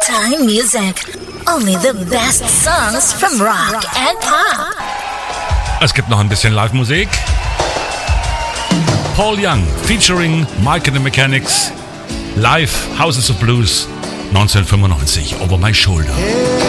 Time music. Only the best songs from rock and pop. Es gibt noch ein bisschen Live-Musik. Paul Young featuring Mike and the Mechanics. Live Houses of Blues 1995. Over My Shoulder.